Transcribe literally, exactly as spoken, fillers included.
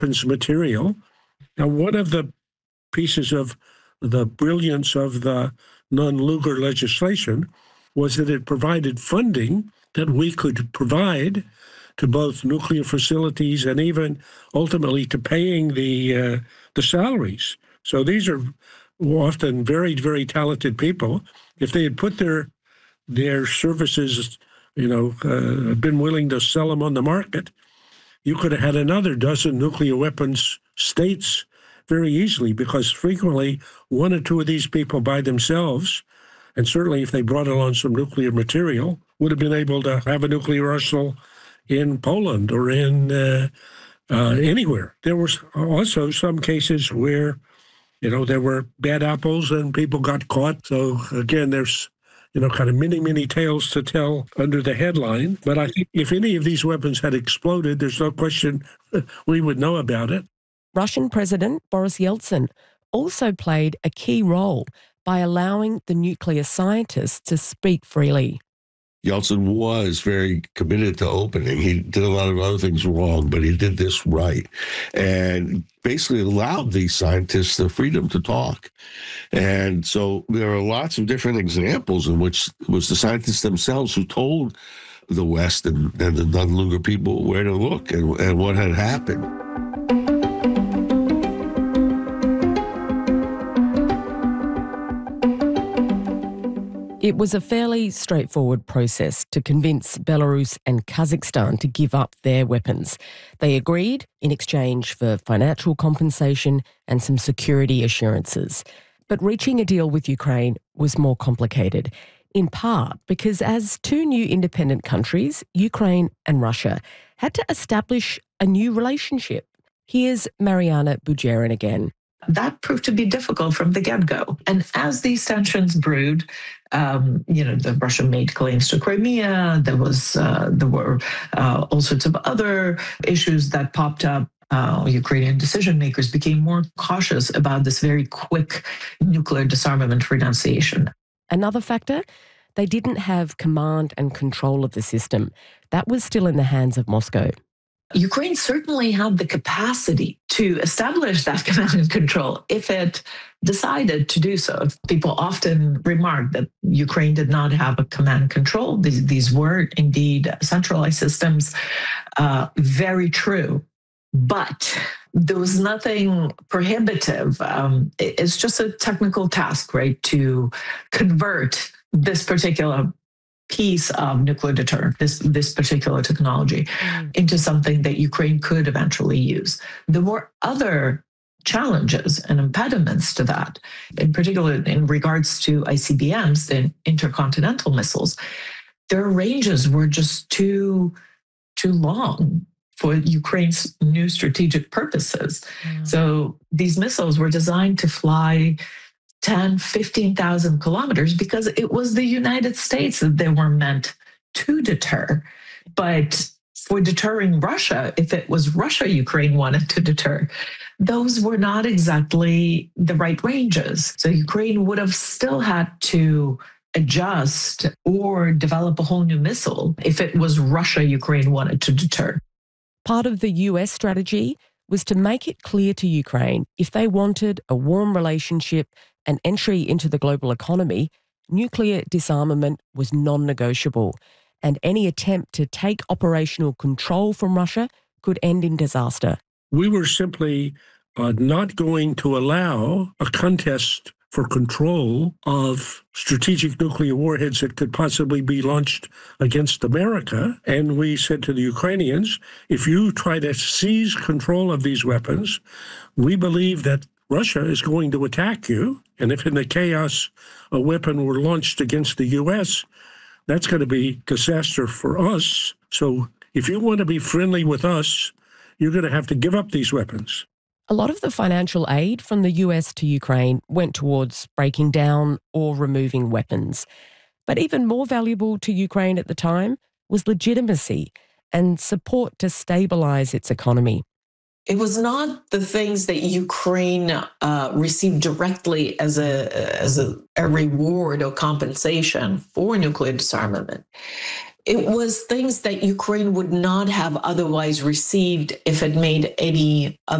weapons material. Now, one of the pieces of the brilliance of the non-Lugar legislation was that it provided funding that we could provide to both nuclear facilities and even ultimately to paying the uh, the salaries. So these are often very, very talented people. If they had put their their services, you know, uh, been willing to sell them on the market, you could have had another dozen nuclear weapons states very easily, because frequently one or two of these people by themselves, and certainly if they brought along some nuclear material, would have been able to have a nuclear arsenal in Poland or in uh, uh, anywhere. There was also some cases where, you know, there were bad apples and people got caught. So again, there's, you know, kind of many, many tales to tell under the headline. But I think if any of these weapons had exploded, there's no question we would know about it. Russian President Boris Yeltsin also played a key role by allowing the nuclear scientists to speak freely. Yeltsin was very committed to opening. He did a lot of other things wrong, but he did this right, and basically allowed these scientists the freedom to talk. And so there are lots of different examples in which it was the scientists themselves who told the West and, and the non-Lugar people where to look and, and what had happened. It was a fairly straightforward process to convince Belarus and Kazakhstan to give up their weapons. They agreed in exchange for financial compensation and some security assurances. But reaching a deal with Ukraine was more complicated, in part because as two new independent countries, Ukraine and Russia, had to establish a new relationship. Here's Mariana Bujerin again. That proved to be difficult from the get-go. And as these tensions brewed, um, you know, the Russia made claims to Crimea. There was, uh, there were uh, all sorts of other issues that popped up. Uh, Ukrainian decision makers became more cautious about this very quick nuclear disarmament renunciation. Another factor, they didn't have command and control of the system. That was still in the hands of Moscow. Ukraine certainly had the capacity to establish that command and control if it decided to do so. People often remark that Ukraine did not have a command and control. These, these were indeed centralized systems. Uh, very true. But there was nothing prohibitive. Um, it's just a technical task, right, to convert this particular piece of nuclear deterrent, this, this particular technology, mm. into something that Ukraine could eventually use. There were other challenges and impediments to that, in particular in regards to I C B Ms, the intercontinental missiles. Their ranges were just too, too long for Ukraine's new strategic purposes. Mm. So these missiles were designed to fly ten, fifteen thousand kilometers because it was the United States that they were meant to deter. But for deterring Russia, if it was Russia Ukraine wanted to deter, those were not exactly the right ranges. So Ukraine would have still had to adjust or develop a whole new missile if it was Russia Ukraine wanted to deter. Part of the U S strategy was to make it clear to Ukraine if they wanted a warm relationship and entry into the global economy, nuclear disarmament was non-negotiable, and any attempt to take operational control from Russia could end in disaster. We were simply uh, not going to allow a contest for control of strategic nuclear warheads that could possibly be launched against America. And we said to the Ukrainians, if you try to seize control of these weapons, we believe that Russia is going to attack you. And if in the chaos a weapon were launched against the U S, that's going to be disaster for us. So if you want to be friendly with us, you're going to have to give up these weapons. A lot of the financial aid from the U S to Ukraine went towards breaking down or removing weapons. But even more valuable to Ukraine at the time was legitimacy and support to stabilize its economy. It was not the things that Ukraine uh, received directly as a as a, a reward or compensation for nuclear disarmament. It was things that Ukraine would not have otherwise received if it made any